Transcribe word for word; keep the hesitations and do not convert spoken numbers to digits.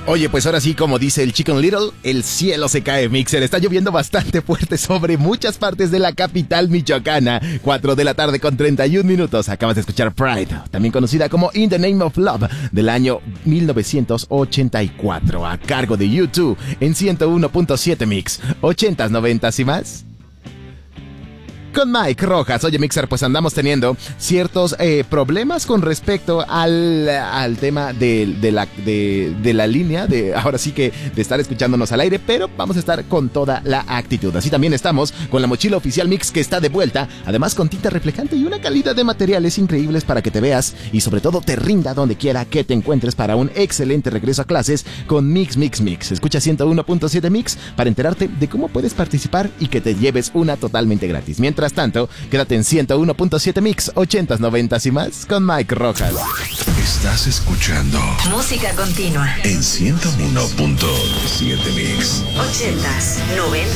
Oye, pues ahora sí, como dice el Chicken Little, el cielo se cae, Mixer. Está lloviendo bastante fuerte sobre muchas partes de la capital michoacana. cuatro de la tarde con treinta y un minutos. Acabas de escuchar Pride, también conocida como In the Name of Love, del año mil novecientos ochenta y cuatro, a cargo de U dos en ciento uno punto siete Mix. ochentas, noventas y más. Con Mike Rojas. Oye, Mixer, pues andamos teniendo ciertos eh, problemas con respecto al, al tema de, de, la, de, de la línea, de ahora sí que de estar escuchándonos al aire, pero vamos a estar con toda la actitud. Así también estamos con la mochila oficial Mix, que está de vuelta, además con tinta reflejante y una calidad de materiales increíbles para que te veas y sobre todo te rinda donde quiera que te encuentres para un excelente regreso a clases con Mix Mix Mix. Escucha ciento uno punto siete Mix para enterarte de cómo puedes participar y que te lleves una totalmente gratis. Mientras tanto, quédate en ciento uno punto siete Mix, ochentas, noventas y más con Mike Rojas. Estás escuchando música continua en ciento uno punto siete Mix. ochentas, noventas